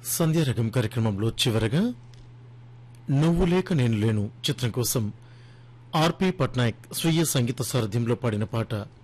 సంధ్యారగం కార్యక్రమంలో చివరగా నువ్వు లేక నేను లేను చిత్రం కోసం ఆర్పి పట్నాయక్ స్వీయ సంగీత సారథ్యంలో పాడిన పాట